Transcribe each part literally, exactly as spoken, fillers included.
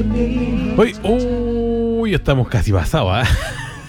Hoy, uy, estamos casi pasados, ¿eh?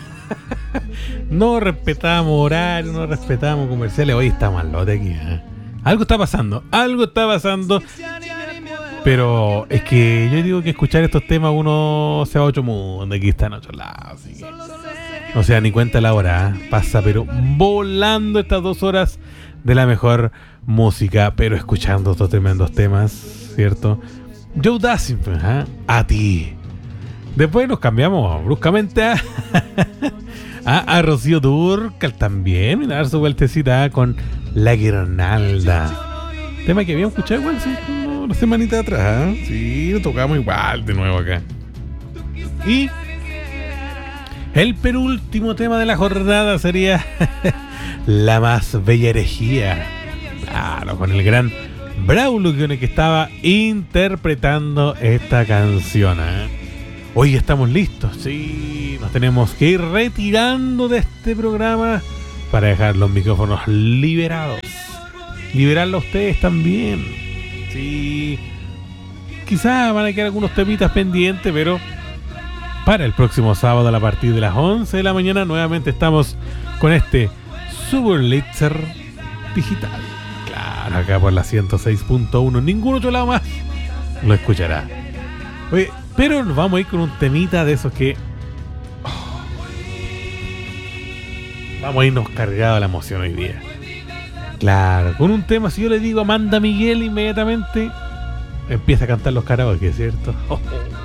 No respetamos horarios, no respetamos comerciales. Hoy está malote aquí, ¿eh? Algo está pasando, algo está pasando. Pero es que yo digo que escuchar estos temas uno se va a otro mundo. Aquí está en otro lado, así que no se da ni cuenta la hora, ¿eh? Pasa pero volando estas dos horas de la mejor música, pero escuchando estos tremendos temas, ¿cierto? Joe Dassin, ¿eh? A ti. Después nos cambiamos bruscamente a, a, a Rocío Dúrcal también. Y a dar su vueltecita con La Guirnalda. Tema que habíamos escuchado igual, sí, una semanita atrás, ¿eh? Sí, lo tocamos igual de nuevo acá. Y el penúltimo tema de la jornada sería La Más Bella Herejía. Claro, con el gran Braulio, con el que estaba interpretando esta canción, ¿eh? Hoy estamos listos, sí, nos tenemos que ir retirando de este programa para dejar los micrófonos liberados. Liberarlo a ustedes también. Sí, quizás van a quedar algunos temitas pendientes, pero para el próximo sábado a partir de las once de la mañana nuevamente estamos con este Superlitzer Digital. Claro, acá por la ciento seis punto uno. Ningún otro lado más lo escuchará. Oye, pero nos vamos a ir con un temita de esos que... Oh, vamos a irnos cargados de la emoción hoy día. Claro, con un tema, si yo le digo Amanda Miguel, inmediatamente empieza a cantar los karaoke, ¿cierto? Oh, oh,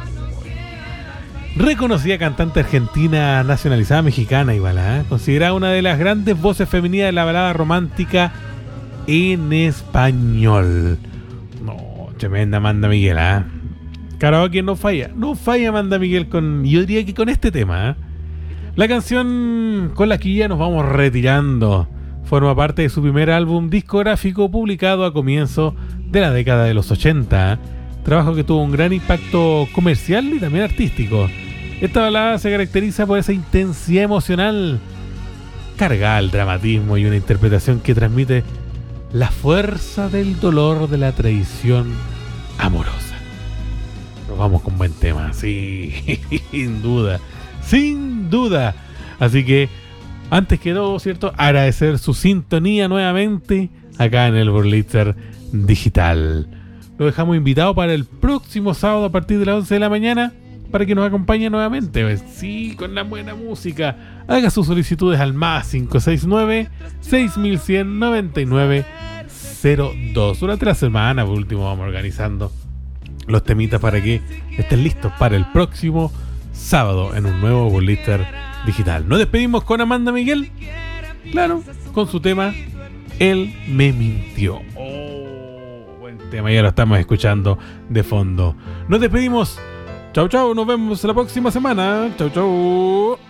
oh. Reconocida cantante argentina nacionalizada mexicana, igual, ¿eh? Considerada una de las grandes voces femeninas de la balada romántica en español. No, tremenda Amanda Miguel, ¿eh? Karaoke no falla, no falla Amanda Miguel con, yo diría que con este tema, ¿eh? La canción con la que ya nos vamos retirando forma parte de su primer álbum discográfico publicado a comienzo de la década de los ochenta, trabajo que tuvo un gran impacto comercial y también artístico. Esta balada se caracteriza por esa intensidad emocional cargada al dramatismo y una interpretación que transmite la fuerza del dolor de la traición amorosa. Nos vamos con buen tema, sí, sin duda, sin duda. Así que antes que todo, ¿cierto? Agradecer su sintonía nuevamente acá en el Superlitzer Digital. Lo dejamos invitado para el próximo sábado a partir de las once de la mañana para que nos acompañe nuevamente. Pues sí, con la buena música. Haga sus solicitudes al más cinco seis nueve, seis mil cien, noventa y nueve cero dos. Durante la semana, por último, vamos organizando los temitas para que estén listos para el próximo sábado en un nuevo Superlitzer Digital. Nos despedimos con Amanda Miguel, claro, con su tema Él me mintió. Oh, buen tema, ya lo estamos escuchando de fondo. Nos despedimos. Chau, chau, nos vemos la próxima semana. Chau, chau.